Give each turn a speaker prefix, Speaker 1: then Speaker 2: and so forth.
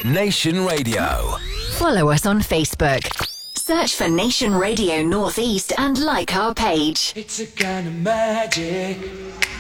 Speaker 1: Nation Radio.
Speaker 2: Follow us on Facebook. Search for Nation Radio Northeast and like our page.
Speaker 3: It's a kind of magic.